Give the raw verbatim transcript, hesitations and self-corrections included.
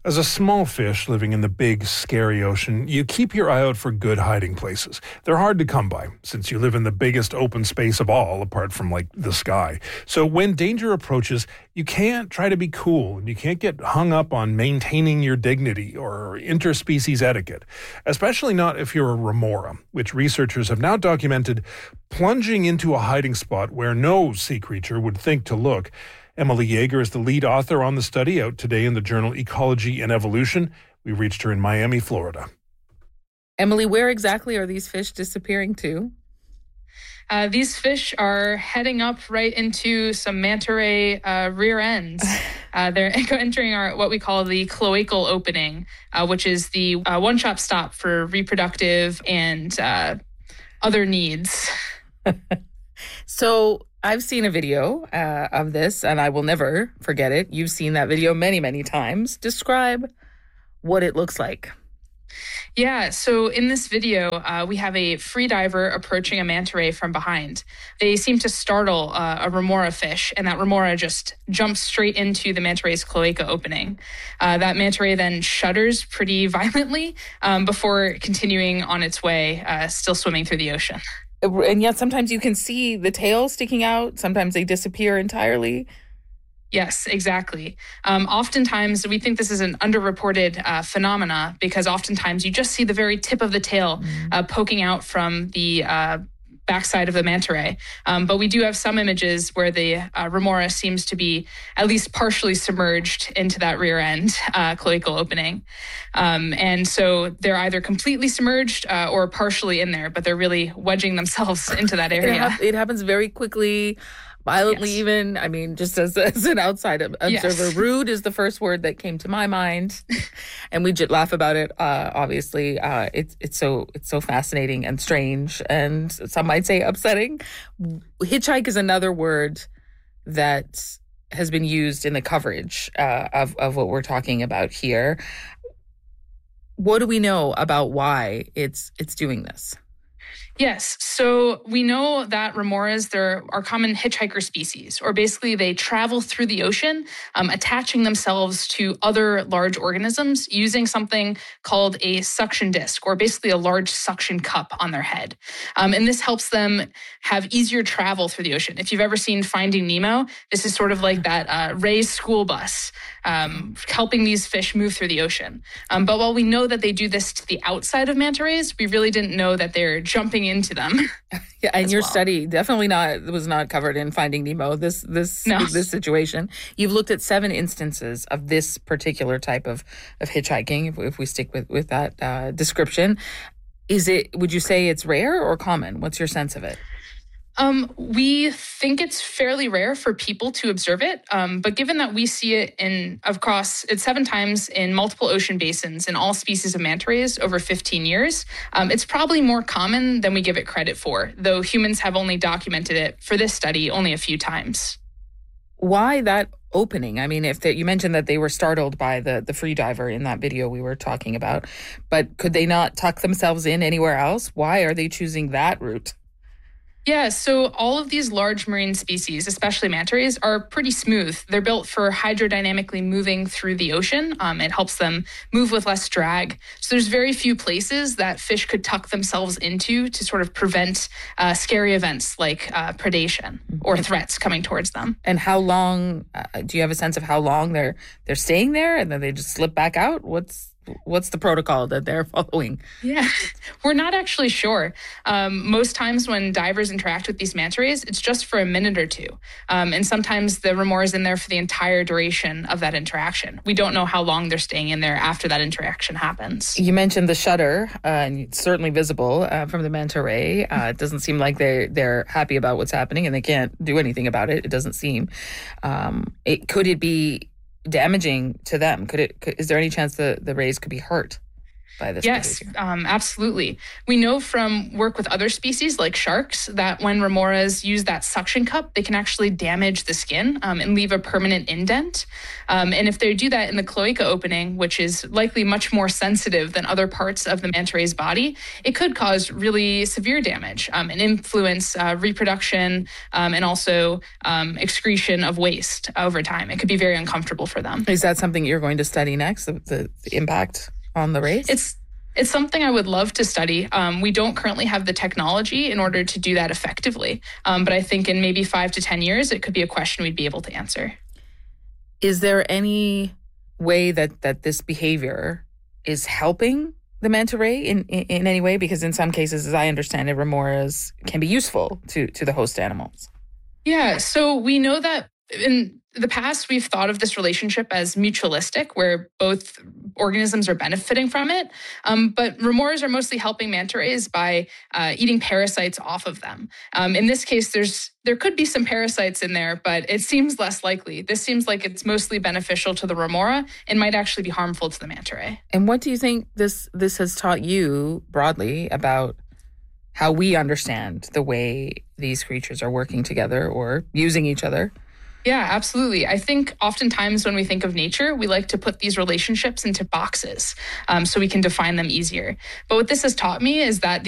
As a small fish living in the big, scary ocean, you keep your eye out for good hiding places. They're hard to come by, since you live in the biggest open space of all, apart from, like, the sky. So when danger approaches, you can't try to be cool, and you can't get hung up on maintaining your dignity or interspecies etiquette, especially not if you're a remora, which researchers have now documented plunging into a hiding spot where no sea creature would think to look. Emily Yeager is the lead author on the study, out today in the journal Ecology and Evolution. We reached her in Miami, Florida. Emily, where exactly are these fish disappearing to? Uh, these fish are heading up right into some manta ray uh, rear ends. Uh, they're entering our what we call the cloacal opening, uh, which is the uh, one-stop stop for reproductive and uh, other needs. So I've seen a video uh, of this, and I will never forget it. You've seen that video many, many times. Describe what it looks like. Yeah, so in this video, uh, we have a free diver approaching a manta ray from behind. They seem to startle uh, a remora fish, and that remora just jumps straight into the manta ray's cloaca opening. Uh, that manta ray then shudders pretty violently um, before continuing on its way, uh, still swimming through the ocean. And yet sometimes you can see the tail sticking out. Sometimes they disappear entirely. Yes, exactly. Um, oftentimes, we think this is an underreported uh, phenomena because oftentimes you just see the very tip of the tail mm. uh, poking out from the uh, backside of the manta ray. Um, but we do have some images where the uh, remora seems to be at least partially submerged into that rear end uh, cloacal opening. Um, and so they're either completely submerged uh, or partially in there, but they're really wedging themselves into that area. It, ha- it happens very quickly. Violently yes. even. I mean, just as, as an outside observer, yes. Rude is the first word that came to my mind. And we just laugh about it, uh, obviously. Uh, it's it's so it's so fascinating and strange, and some might say upsetting. Hitchhike is another word that has been used in the coverage uh, of, of what we're talking about here. What do we know about why it's it's doing this? Yes. So we know that remoras, they're our common hitchhiker species, or basically they travel through the ocean, um, attaching themselves to other large organisms using something called a suction disc, or basically a large suction cup on their head. Um, and this helps them have easier travel through the ocean. If you've ever seen Finding Nemo, this is sort of like that uh, Ray's school bus, um, helping these fish move through the ocean. Um, but while we know that they do this to the outside of manta rays, we really didn't know that they're jumping into them. Yeah, and your well. study definitely not was not covered in Finding Nemo. This this no. this situation. You've looked at seven instances of this particular type of of hitchhiking. If, if we stick with with that uh, description, is it? Would you say it's rare or common? What's your sense of it? Um, we think it's fairly rare for people to observe it, um, but given that we see it in, of course, it's seven times in multiple ocean basins in all species of manta rays over fifteen years, um, it's probably more common than we give it credit for, though humans have only documented it for this study only a few times. Why that opening? I mean, if they, you mentioned that they were startled by the, the free diver in that video we were talking about, but could they not tuck themselves in anywhere else? Why are they choosing that route? Yeah, so all of these large marine species, especially manta rays, are pretty smooth. They're built for hydrodynamically moving through the ocean. Um, it helps them move with less drag. So there's very few places that fish could tuck themselves into to sort of prevent uh, scary events like uh, predation or threats coming towards them. And how long, uh, do you have a sense of how long they're they're staying there and then they just slip back out? What's What's the protocol that they're following? Yeah, we're not actually sure. Um, most times when divers interact with these manta rays, it's just for a minute or two. Um, and sometimes the remora is in there for the entire duration of that interaction. We don't know how long they're staying in there after that interaction happens. You mentioned the shudder, uh, and it's certainly visible uh, from the manta ray. Uh, it doesn't seem like they're, they're happy about what's happening and they can't do anything about it. It doesn't seem. Um, it, could it be damaging to them? Could it? Could, is there any chance the, the rays could be hurt? by this Yes, behavior? um, absolutely. We know from work with other species like sharks that when remoras use that suction cup, they can actually damage the skin um, and leave a permanent indent. Um, and if they do that in the cloaca opening, which is likely much more sensitive than other parts of the manta ray's body, it could cause really severe damage um, and influence uh, reproduction um, and also um, excretion of waste over time. It could be very uncomfortable for them. Is that something you're going to study next, the, the, the impact on the rays? It's It's something I would love to study. Um, we don't currently have the technology in order to do that effectively. Um, but I think in maybe five to ten years, it could be a question we'd be able to answer. Is there any way that, that this behavior is helping the manta ray in, in, in any way? Because in some cases, as I understand it, remoras can be useful to, to the host animals. Yeah, so we know that in the past, we've thought of this relationship as mutualistic, where both organisms are benefiting from it. Um, but remoras are mostly helping manta rays by uh, eating parasites off of them. Um, in this case, there's there could be some parasites in there, but it seems less likely. This seems like it's mostly beneficial to the remora and might actually be harmful to the manta ray. And what do you think this this has taught you broadly about how we understand the way these creatures are working together or using each other? Yeah, absolutely. I think oftentimes when we think of nature, we like to put these relationships into boxes um, so we can define them easier. But what this has taught me is that